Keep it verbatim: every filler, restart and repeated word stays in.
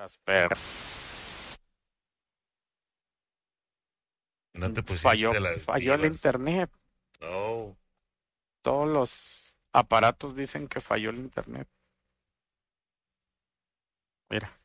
Estás perro. No te pusiste Falló, las falló el divas. internet. Oh, Todos los aparatos dicen que falló el internet. Mira.